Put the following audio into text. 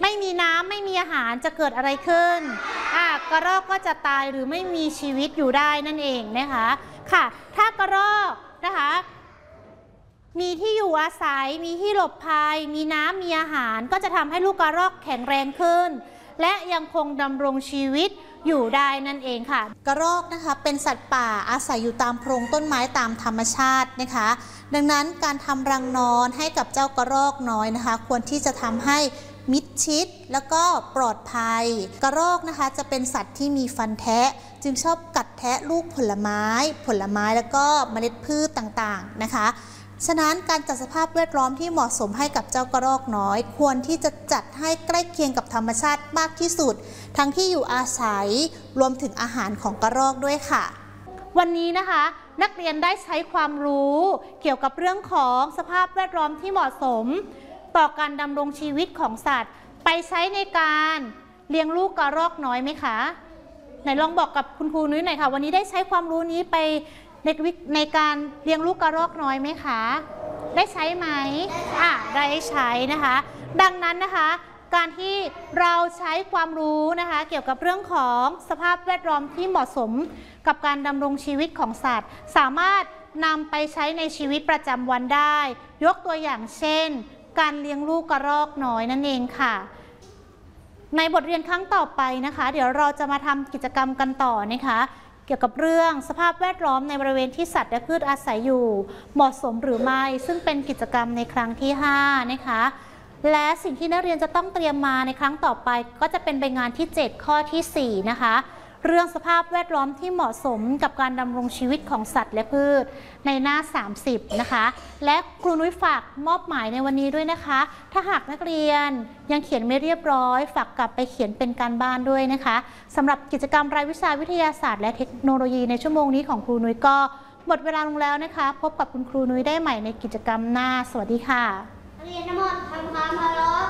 ไม่มีน้ำไม่มีอาหารจะเกิดอะไรขึ้นกระรอกก็จะตายหรือไม่มีชีวิตอยู่ได้นั่นเองนะคะค่ะถ้ากระรอกนะคะมีที่อยู่อาศัยมีที่หลบภัยมีน้ำมีอาหารก็จะทำให้ลูกกระรอกแข็งแรงขึ้นและยังคงดำรงชีวิตอยู่ได้นั่นเองค่ะกระรอกนะคะเป็นสัตว์ป่าอาศัยอยู่ตามโพรงต้นไม้ตามธรรมชาตินะคะดังนั้นการทำรังนอนให้กับเจ้ากระรอกน้อยนะคะควรที่จะทำให้มิดชิดแล้วก็ปลอดภัยกระรอกนะคะจะเป็นสัตว์ที่มีฟันแทะจึงชอบกัดแทะลูกผลไม้แล้วก็เมล็ดพืชต่างๆนะคะฉะนั้นการจัดสภาพแวดล้อมที่เหมาะสมให้กับเจ้ากระรอกน้อยควรที่จะจัดให้ใกล้เคียงกับธรรมชาติมากที่สุดทั้งที่อยู่อาศัยรวมถึงอาหารของกระรอกด้วยค่ะวันนี้นะคะนักเรียนได้ใช้ความรู้เกี่ยวกับเรื่องของสภาพแวดล้อมที่เหมาะสมต่อการดำรงชีวิตของสัตว์ไปใช้ในการเลี้ยงลูกกระรอกน้อยไหมคะไหนลองบอกกับคุณครูนุ้ยหน่อยค่ะวันนี้ได้ใช้ความรู้นี้ไปในการเลี้ยงลูกกระรอกน้อยไหมคะได้ใช้ไหมได้ใช้นะคะดังนั้นนะคะการที่เราใช้ความรู้นะคะเกี่ยวกับเรื่องของสภาพแวดล้อมที่เหมาะสมกับการดำรงชีวิตของสัตว์สามารถนำไปใช้ในชีวิตประจำวันได้ยกตัวอย่างเช่นการเลี้ยงลูกกระรอกน้อยนั่นเองค่ะในบทเรียนครั้งต่อไปนะคะเดี๋ยวเราจะมาทำกิจกรรมกันต่อนะคะเกี่ยวกับเรื่องสภาพแวดล้อมในบริเวณที่สัตว์และพืชอาศัยอยู่เหมาะสมหรือไม่ซึ่งเป็นกิจกรรมในครั้งที่5นะคะและสิ่งที่นักเรียนจะต้องเตรียมมาในครั้งต่อไปก็จะเป็นใบงานที่7ข้อที่4นะคะเรื่องสภาพแวดล้อมที่เหมาะสมกับการดำรงชีวิตของสัตว์และพืชในหน้า30นะคะและครูนุ้ยฝากมอบหมายในวันนี้ด้วยนะคะถ้าหากนักเรียนยังเขียนไม่เรียบร้อยฝากกลับไปเขียนเป็นการบ้านด้วยนะคะสำหรับกิจกรรมรายวิชาวิทยาศาสตร์และเทคโนโลยีในชั่วโมงนี้ของครูนุ้ยก็หมดเวลาลงแล้วนะคะพบกับคุณครูนุ้ยได้ใหม่ในกิจกรรมหน้าสวัสดีค่ะเรียนทั้งหมดทำความเคารพ